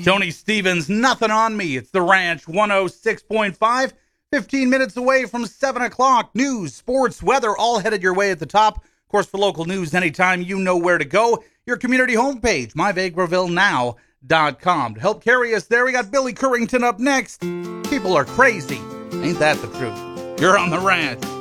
Tony Stevens, Nothing on Me. It's the Ranch 106.5, 15 minutes away from 7 o'clock. News, sports, weather, all headed your way at the top. Of course, for local news, anytime you know where to go. Your community homepage, myvagrevillenow.com. To help carry us there, we got Billy Currington up next. People are crazy. Ain't that the truth? You're on the Ranch.